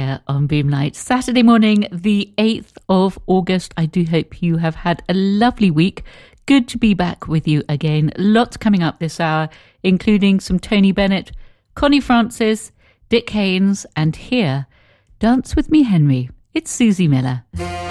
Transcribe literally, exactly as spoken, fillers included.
here on Boomlight. Saturday morning, the eighth of August. I do hope you have had a lovely week. Good to be back with you again. Lots coming up this hour, including some Tony Bennett, Connie Francis, Dick Haynes, and here, Dance With Me, Henry. It's Susie Miller.